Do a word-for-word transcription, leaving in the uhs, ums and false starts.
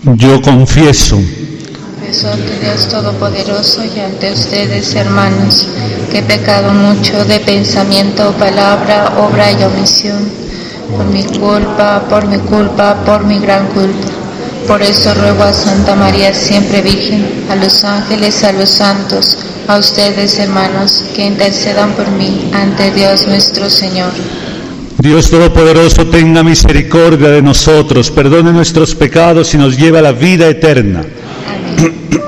Yo confieso Confieso ante Dios Todopoderoso y ante ustedes, hermanos, que he pecado mucho de pensamiento, palabra, obra y omisión, por mi culpa, por mi culpa, por mi gran culpa. Por eso ruego a Santa María siempre Virgen, a los ángeles, a los santos, a ustedes, hermanos, que intercedan por mí ante Dios nuestro Señor. Dios Todopoderoso, tenga misericordia de nosotros, perdone nuestros pecados y nos lleve a la vida eterna. Amén.